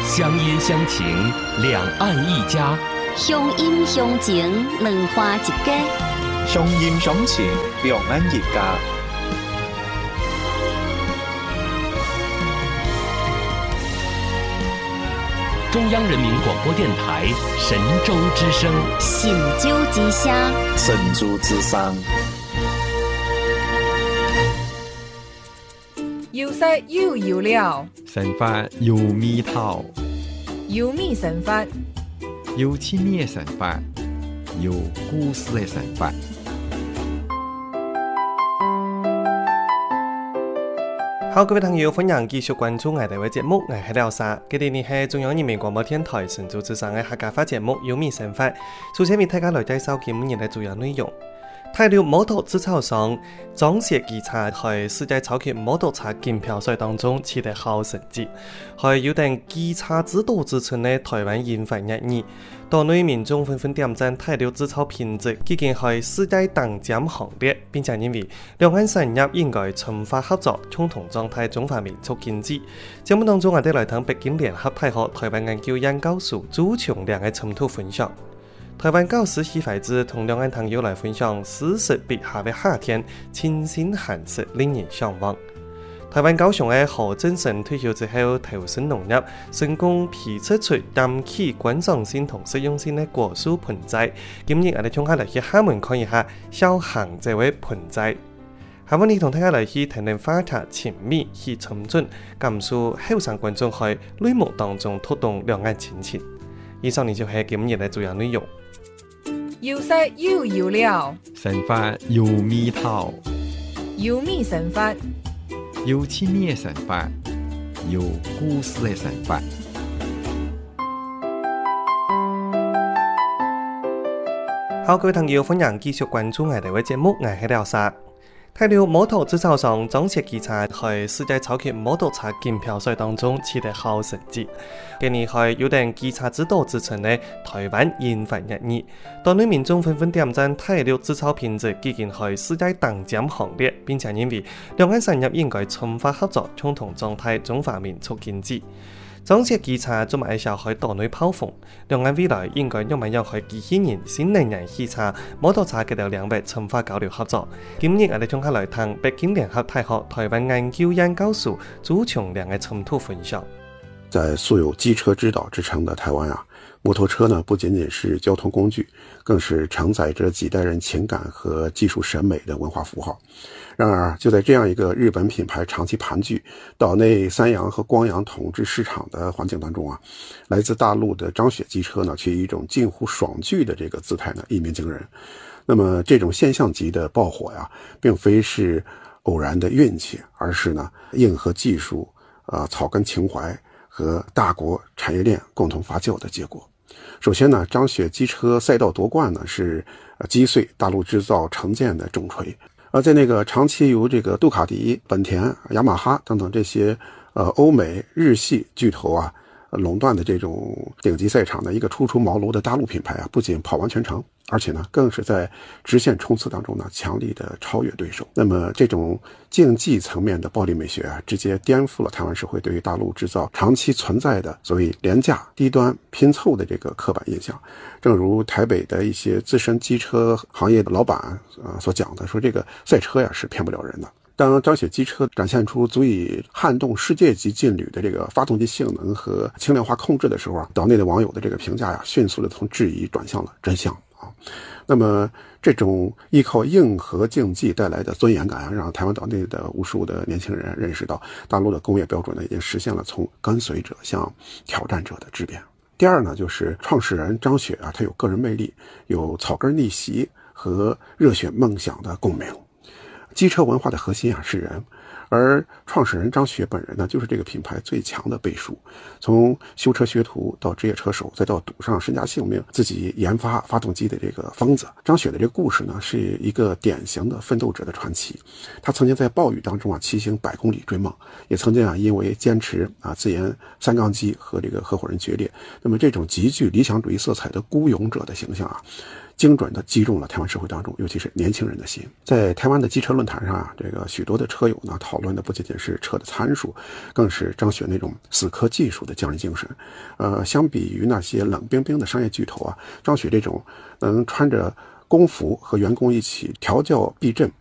乡音乡情，两岸一家； 乡音乡情，两花一家； 乡音乡情，两岸一家。 中央人民广播电台神州之声， 神州之声， 神州之声。 有色又有料， 神法有味道， 有味神法， 有趣味的神法，有故事的神法。 好，各位朋友，歡迎繼續關注我哋嘅節目，我係廖沙。今日呢係中央人民廣播電台神州之聲嘅客家話節目《有味神法》。首先為大家來介紹今日嘅主要內容。大陸摩托製造商裝卸機車喺世界超級摩托車錦標賽當中取得好成績，係有定機車之都之稱嘅台灣研發日語。島內民眾紛紛點讚大陸製造品質已經係世界頂尖行列，並且認為兩岸產業應該深化合作，共同狀態中華民族經濟。節目當中，我哋來聽北京聯合大學台灣研究研究所朱瓊亮嘅深度分享。台灣教師許懷志同兩岸朋友來分享40筆下的夏天，清新寒色令人向往。台灣高雄嘅何振成退休之後投身農業，成功批測出引起觀賞性同實用性嘅果樹盆栽。今日我哋從下嚟去廈門看一下小行這位盆栽。下วันนี้同大家嚟去談談花茶前面去尋準，感受後生觀眾喺淚目當中觸動兩岸親情。以上呢就係今日嘅主要內容。 有色又有料， 神法有味道， 有味神法， 有趣味的神法，有故事的神法。 好，各位朋友，歡迎繼續關注我哋嘅節目，我係廖沙。大陸摩托製造商裝卸機車喺世界超級摩托車錦標賽當中取得好成績，今年係有定機車之都之稱嘅台灣研發日語。島內民眾紛紛點讚大陸製造品質已經係世界頂尖行列，並且認為兩岸產業應該深化合作，共同狀態中華民族經濟。裝卸機車做埋小喺島內跑風，兩岸未來應該用埋讓去機器人、新能源汽車、摩托車嘅兩域深化交流合作。今日我哋從下來聽北京聯合大學台灣研究研究所朱瓊亮嘅深度分享。 在素有機車之島之稱的台灣啊，摩托車呢不僅僅是交通工具，更是承載着幾代人情感和技術審美的文化符號。然而，就在這樣一個日本品牌長期盤踞島內三洋和光洋統治市場的環境當中啊，來自大陸的張雪機車呢，卻以一種近乎爽劇的這個姿態呢，一鳴驚人。那麼，這種現象級的爆火呀，並非是偶然的運氣，而是呢，硬核技術、草根情懷和大國產業鏈共同發酵的結果。首先呢，張雪機車賽道奪冠呢，是擊碎大陸製造成見的重錘。而在那個長期由這個杜卡迪、本田、雅馬哈等等這些歐美日系巨頭啊壟斷的這種頂級賽場的一個初出茅廬的大陸品牌啊，不僅跑完全程，而且呢更是在直線衝刺當中呢強力的超越對手。那麼這種競技層面的暴力美學啊，直接顛覆了台灣社會對於大陸製造長期存在的所謂廉價、低端、拼湊的這個刻板印象。正如台北的一些資深機車行業的老闆所講的，說這個賽車呀是騙不了人的。當張雪機車展現出足以撼動世界級勁旅的這個發動機性能和輕量化控制的時候啊，島內的網友的這個評價呀，迅速的從質疑轉向了真相啊。那麼這種依靠硬核競技帶來的尊嚴感啊，讓台灣島內的無數的年輕人認識到，大陸的工業標準呢，已經實現了從跟隨者向挑戰者的質變。第二呢，就是創始人張雪啊，他有個人魅力，有草根逆襲和熱血夢想的共鳴。機車文化的核心啊是人，而創始人張雪本人呢，就是這個品牌最強的背書。從修車學徒到職業車手，再到賭上身家性命自己研發發動機的這個瘋子，張雪的這個故事呢，是一個典型的奮鬥者的傳奇。他曾經在暴雨當中啊騎行100公里追夢，也曾經啊因為堅持啊自研三缸機和這個合夥人決裂。那麼這種極具理想主義色彩的孤勇者的形象啊， 精准地击中了台湾社会当中，尤其是年轻人的心。在台湾的机车论坛上啊，这个许多的车友呢讨论的不仅仅是车的参数，更是彰显那种死磕技术的匠人精神。相比于那些冷冰冰的商业巨头啊，张雪这种能穿着工服和员工一起调教避震，